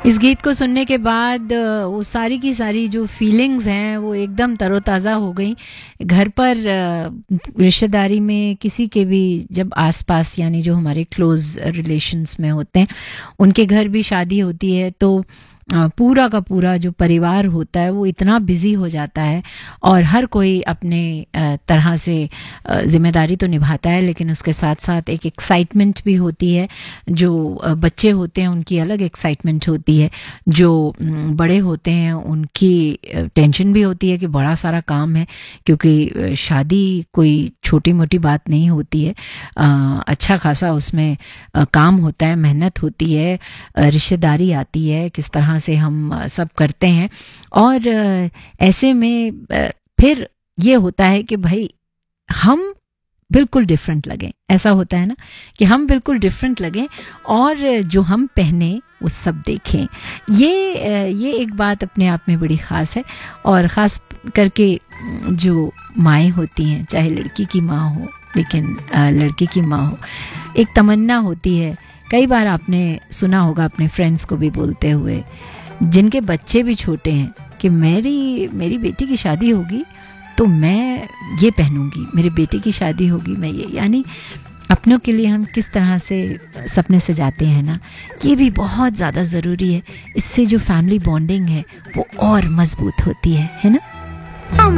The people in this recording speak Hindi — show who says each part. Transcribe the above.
Speaker 1: इस गीत को सुनने के बाद वो सारी की सारी जो फीलिंग्स हैं वो एकदम तरोताज़ा हो गई। घर पर रिश्तेदारी में किसी के भी जब आसपास यानी जो हमारे क्लोज रिलेशंस में होते हैं उनके घर भी शादी होती है तो पूरा का पूरा जो परिवार होता है वो इतना बिजी हो जाता है और हर कोई अपने तरह से जिम्मेदारी तो निभाता है, लेकिन उसके साथ साथ एक एक्साइटमेंट भी होती है। जो बच्चे होते हैं उनकी अलग एक्साइटमेंट होती है, जो बड़े होते हैं उनकी टेंशन भी होती है कि बड़ा सारा काम है, क्योंकि शादी कोई छोटी मोटी बात नहीं होती है। अच्छा खासा उसमें काम होता है, मेहनत होती है, रिश्तेदारी आती है, किस तरह से हम सब करते हैं। और ऐसे में फिर ये होता है कि भाई हम बिल्कुल डिफरेंट लगें। ऐसा होता है ना कि हम बिल्कुल डिफरेंट लगें और जो हम पहने वो सब देखें। ये एक बात अपने आप में बड़ी ख़ास है। और ख़ास करके जो माएँ होती हैं, चाहे लड़की की माँ हो लेकिन लड़के की माँ हो, एक तमन्ना होती है। कई बार आपने सुना होगा अपने फ्रेंड्स को भी बोलते हुए जिनके बच्चे भी छोटे हैं कि मेरी बेटी की शादी होगी तो मैं ये पहनूंगी, मेरे बेटे की शादी होगी मैं ये, यानी अपनों के लिए हम किस तरह से सपने सजाते हैं ना, ये भी बहुत ज़्यादा ज़रूरी है। इससे जो फैमिली बॉन्डिंग है वो और मजबूत होती है ना।